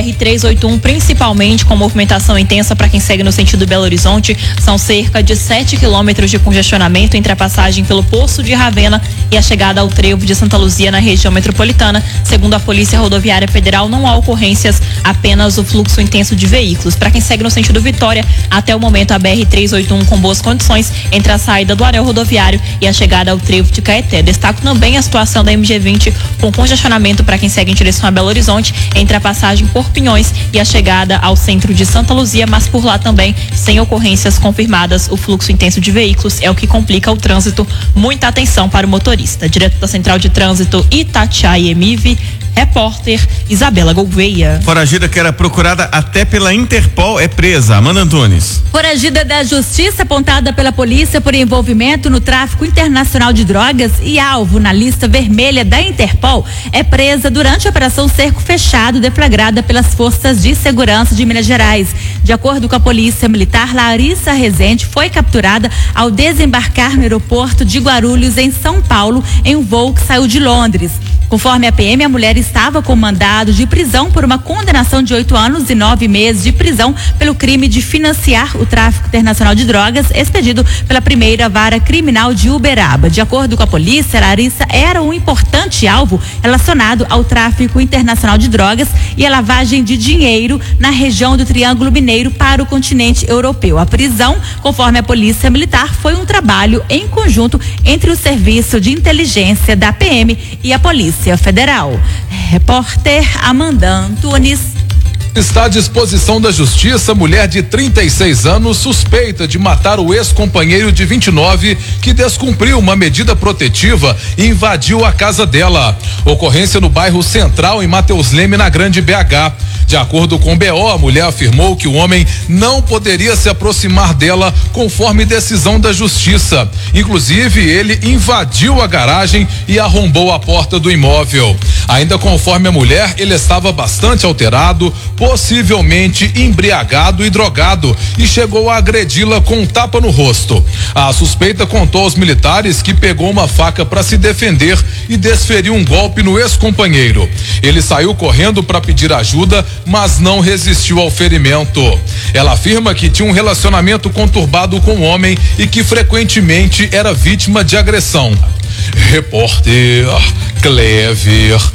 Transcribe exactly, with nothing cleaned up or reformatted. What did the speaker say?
R trezentos e oitenta e um, principalmente com movimentação intensa para quem segue no sentido Belo Horizonte. São cerca de sete quilômetros de congestionamento entre a passagem pelo Poço de Ravena e a chegada ao trevo de Santa Luzia na região metropolitana. Segundo a Polícia Rodoviária Federal, não há ocorrências, apenas o fluxo intenso de veículos. Para quem segue no sentido Vitória, até o momento a B R trezentos e oitenta e um com boas condições entre a saída do anel rodoviário e a chegada ao trevo de Caeté. Destaco também a situação da M G vinte com congestionamento para quem segue em direção a Belo Horizonte entre a passagem por Pinhões e a chegada ao centro de Santa Luzia, mas por lá também sem ocorrências confirmadas. O fluxo intenso de veículos é o que complica o trânsito. Muita atenção para o motorista. Direto da Central de Trânsito Itatiaia Emive, repórter Isabela Gouveia. Foragida que era procurada até pela Interpol é presa. Amanda Antunes. Foragida da Justiça, apontada pela polícia por envolvimento no tráfico internacional de drogas e alvo na lista vermelha da Interpol, é presa durante a Operação Cerco Fechado, deflagrada pelas Forças de Segurança de Minas Gerais. De acordo com a Polícia Militar, Larissa Rezende foi capturada ao desembarcar no aeroporto de Guarulhos, em São Paulo, em um voo que saiu de Londres. Conforme a P M, a mulher estava com mandado de prisão por uma condenação de oito anos e nove meses de prisão pelo crime de financiar o tráfico internacional de drogas, expedido pela primeira vara criminal de Uberaba. De acordo com a polícia, Larissa era um importante alvo relacionado ao tráfico internacional de drogas e a lavagem de dinheiro na região do Triângulo Mineiro para o continente europeu. A prisão, conforme a Polícia Militar, foi um trabalho em conjunto entre o Serviço de Inteligência da P M e a Polícia Federal. Repórter Amanda Antunes. Está à disposição da Justiça mulher de trinta e seis anos suspeita de matar o ex-companheiro de vinte e nove que descumpriu uma medida protetiva e invadiu a casa dela. Ocorrência no bairro Central, em Mateus Leme, na Grande B H. De acordo com o B O, a mulher afirmou que o homem não poderia se aproximar dela conforme decisão da Justiça. Inclusive, ele invadiu a garagem e arrombou a porta do imóvel. Ainda conforme a mulher, ele estava bastante alterado, possivelmente embriagado e drogado, e chegou a agredi-la com um tapa no rosto. A suspeita contou aos militares que pegou uma faca para se defender e desferiu um golpe no ex-companheiro. Ele saiu correndo para pedir ajuda, mas não resistiu ao ferimento. Ela afirma que tinha um relacionamento conturbado com o homem e que frequentemente era vítima de agressão. Repórter Clever